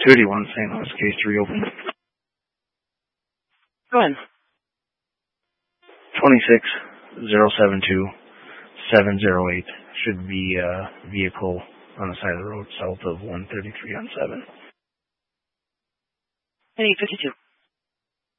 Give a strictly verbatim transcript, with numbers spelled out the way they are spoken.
two eighty-one Saint Louis, case three open. Go ahead. twenty-six zero seven two seven zero eight. Should be a vehicle on the side of the road south of one thirty-three on seven. eight fifty-two.